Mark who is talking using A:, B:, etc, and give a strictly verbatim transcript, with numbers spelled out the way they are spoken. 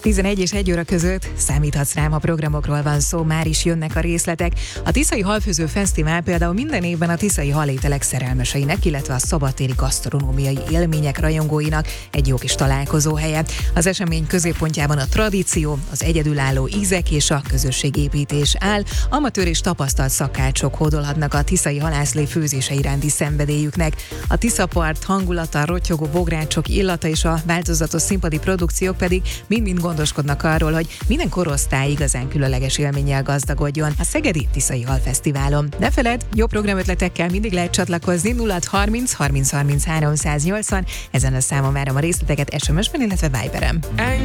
A: tizenegy és egy óra között számíthatsz rám, a programokról van szó, már is jönnek a részletek. A Tiszai Halfőző Fesztivál például minden évben a tiszai halételek szerelmeseinek, illetve a szabadtéri gasztronómiai élmények rajongóinak egy jó kis találkozóhelye. Az esemény középpontjában a tradíció, az egyedülálló ízek és a közösségépítés áll. Amatőr és tapasztalt szakácsok hódolhatnak a tiszai halászlé főzése iránti szenvedélyüknek. A Tiszapart hangulata, a rottyogó bográcsok illata és a változatos színpadi produkciók pedig mind-mind gondoskodnak arról, hogy minden korosztály igazán különleges élménnyel gazdagodjon a Szegedi Tiszai Halfesztiválon. Ne feledd, jó programötletekkel mindig lehet csatlakozni nulla harminc harminc harminc háromszáznyolcvan, ezen a számon várom a részleteket es em es-ben, illetve Viberen.